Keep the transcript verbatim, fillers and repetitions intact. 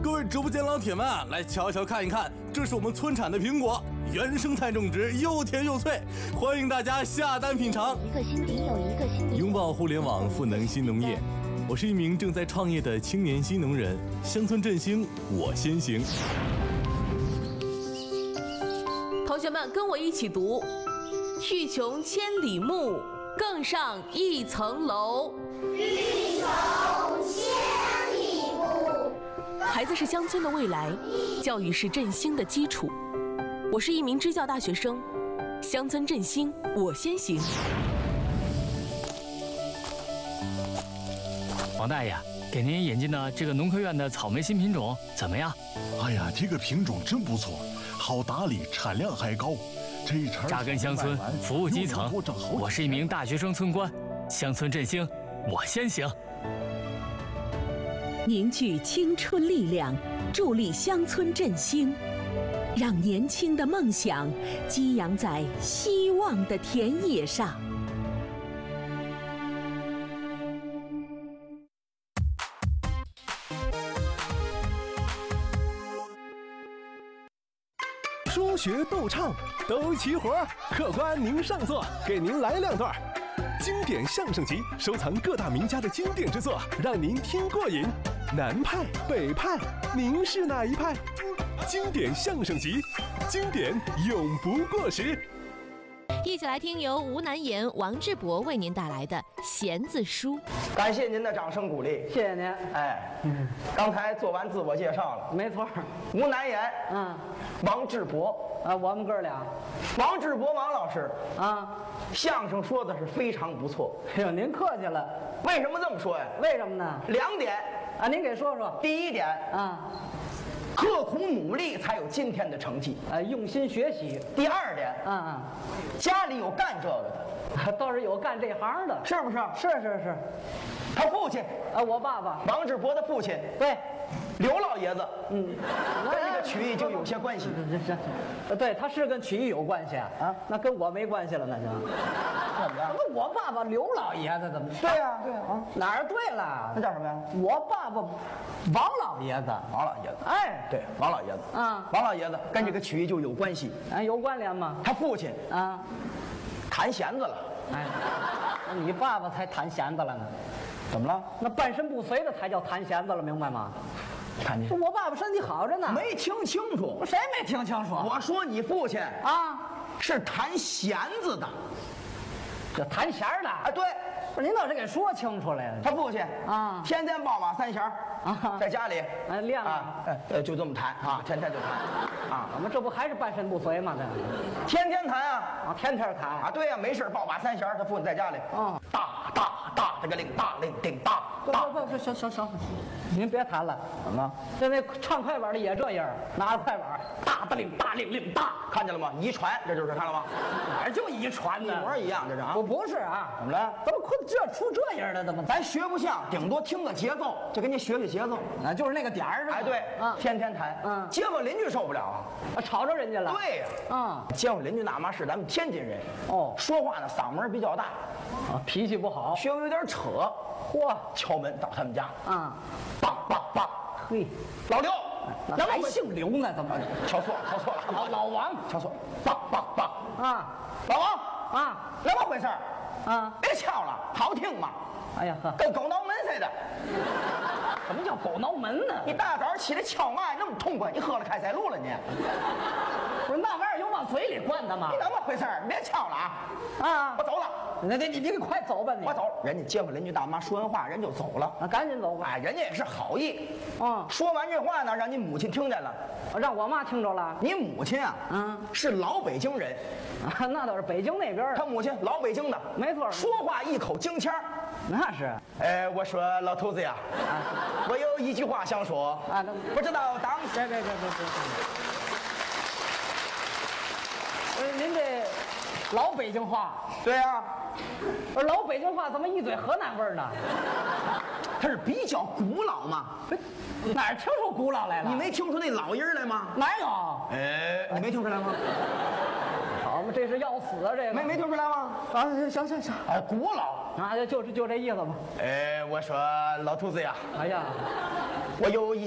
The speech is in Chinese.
各位直播间老铁们，来瞧瞧看一看，这是我们村产的苹果，原生态种植，又甜又脆，欢迎大家下单品尝。 一个心底有一个心底。 拥抱互联网，赋能新农业。我是一名正在创业的青年新农人，乡村振兴，我先行。 同学们，跟我一起读：欲穷千里目，更上一层楼。 欲穷千里目。 孩子是乡村的未来，教育是振兴的基础。我是一名支教大学生，乡村振兴，我先行。 王大爷，给您引进的这个农科院的草莓新品种怎么样？ 哎呀，这个品种真不错，好打理，产量还高。这一茬扎根乡村，服务基层。我是一名大学生村官，乡村振兴，我先行。 凝聚青春力量，助力乡村振兴，让年轻的梦想激扬在希望的田野上。 说学逗唱都齐活，客官您上座，给您来两段。经典相声集收藏各大名家的经典之作，让您听过瘾。南派北派，您是哪一派？经典相声集，经典永不过时。 一起来听由吴南言、王志博为您带来的《弦子书》。 感谢您的掌声鼓励， 谢谢您。 哎，嗯，刚才做完自我介绍了， 没错。 吴南言， 嗯， 王志博， 啊，我们哥俩， 王志博王老师， 啊， 相声说的是非常不错。 哎呦，您客气了。 为什么这么说呀？ 为什么呢？ 两点啊，您给说说。 第一点， 啊。 刻苦努力才有今天的成绩， 呃，用心学习。 第二点， 嗯嗯， 家里有干这个的，倒是有干这行的， 是不是？ 是是是。 他父亲， 啊，我爸爸王志博的父亲， 对， 刘老爷子， 嗯， 跟这个曲艺就有些关系。 这对，他是跟曲艺有关系啊，啊，那跟我没关系了，那就。 怎么样？ 那我爸爸刘老爷子怎么？ 对呀对呀啊， 哪儿对了？ 那叫什么呀？ 我爸爸王老爷子， 王老爷子， 哎， 对，王老爷子， 啊， 王老爷子跟这个曲艺就有关系， 啊，有关联吗？ 他父亲啊， 弹弦子了， 哎，那你爸爸才弹弦子了呢。 怎么了？ 那半身不遂的才叫弹弦子了，明白吗？ 看见？ 我爸爸身体好着呢。 没听清楚。 谁没听清楚？ 我说你父亲啊，是弹弦子的， 这弹弦的啊？对。 不是您倒是给说清楚来了。 他父亲啊， 天天抱把三弦啊， 在家里啊练啊，呃，就这么弹啊，天天就弹啊。 我们这不还是半身不遂吗？这天天弹啊， 啊，天天弹啊，对呀，没事抱把三弦，他父亲在家里啊， 大大大这个令大令叮当。 不不不，行行行，您别弹了。 怎么了？ 就那唱快板的也这样，拿着快板，大的令大令令大， 看见了吗？遗传，这就是看了吗？ 哪儿就遗传呢？ 一模一样，这是啊。 我不是啊， 怎么了？ 怎么这出这样的？怎么？ 咱学不像，顶多听个节奏，就给你学学节奏啊，就是那个点儿是吧？ 哎，对， 啊， 天天弹， 嗯， 街坊邻居受不了啊， 啊，吵着人家了。 对呀， 啊， 街坊邻居那嘛是咱们天津人， 哦， 说话呢嗓门比较大， 啊，脾气不好， 学有点扯， 嚯， 敲门到他们家， 啊， 梆梆梆， 嘿， 老刘， 那还姓刘呢？怎么？ 敲错了，敲错了， 老老王， 敲错了，梆梆梆， 啊， 老王啊， 怎么回事？ 啊， 别敲了，好听吗？ 哎呀呵， 跟狗挠门似的。 什么叫狗挠门呢？ 你大早起来敲嘛那么痛快？你喝了开塞露了你？ 不是那玩意儿有往嘴里灌的吗？ 你怎么回事？你别敲了啊！ 啊， 我走了。 那你你你快走吧你！ 我走了。人家街坊邻居大妈说完话，人就走了。 啊，赶紧走吧。 哎，人家也是好意。 啊， 说完这话呢，让你母亲听见了。 让我妈听着了。 你母亲啊， 嗯， 是老北京人。 啊，那倒是北京那边。 他母亲老北京的， 没错。 说话一口京腔。 那是。 哎，我说老头子呀，啊，我有一句话想说啊，不知道当时。 别别别别别！呃，您这老北京话。 对呀。 而老北京话怎么一嘴河南味儿呢？ 它是比较古老嘛。 哪儿听出古老来了？ 你没听出那老音儿来吗？ 哪有？ 哎，你没听出来吗？ 好嘛，这是要死啊！这个没没听出来吗？ 啊，行行行， 哎，古老啊，就就就这意思吧。 哎，我说老头子呀， 哎呀， 我有一。